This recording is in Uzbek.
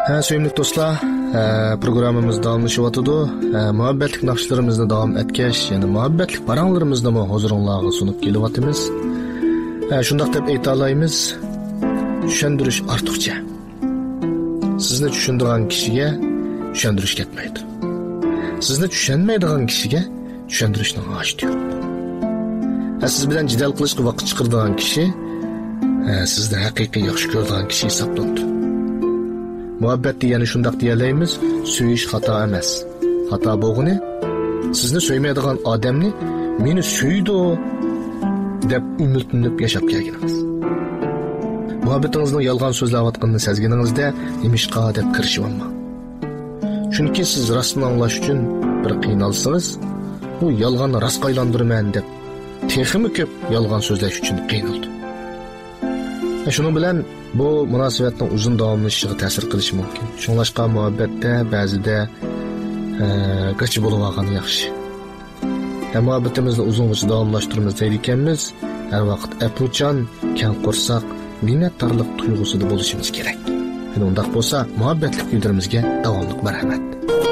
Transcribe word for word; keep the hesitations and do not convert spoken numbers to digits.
Ha, sevimli dostlar, programmamiz davomlashyapti. Muhabbatlik naqshlarimizni davom etkash, ya'ni muhabbatlik paranglarimizni mo huzuringizga sunib kelyapmiz. Shundaq deb ayta olamiz, tushuntirish ortiqcha. Sizni tushundirgan kishiga tushuntirish ketmaydi. Sizni tushunmaydigan kishiga tushuntirishning hojati yo'q. Siz bilan jidal qilishga vaqt chiqaradigan kishi sizni haqiqiy yaxshi ko'radigan kishi hisoblanadi. Muhabbet degani shundoq deyalaymiz, suyish xato emas. Xato bo'lgani sizni so'ymaydigan odamni meni suydi deb umidlanib yashab kelganingiz. Muhabbetingizning yolg'on so'zlayotganini sezganingizda nimishqa deb kirishib olmang. Chunki siz rostni anglash uchun bir qiynalsangiz, bu yolg'onni rostga aylantiraman deb texmi ko'p yolg'on so'zlash uchun qiynaldi. Şunun bilan bu munosabatning uzun davomlashishiga ta'sir qilishi mumkin. Shunlashqa muhabbatda ba'zida g'ach bo'lib olgani yaxshi. Ham muhabbatimizni uzungacha davomlashtiramiz deydiganmiz, har vaqt apuchan, kang qo'rsoq, minnatdorlik tuyg'usida bo'lishimiz kerak. Endi undaq bo'lsa, muhabbatlik yo'llarimizga davomli marhamat.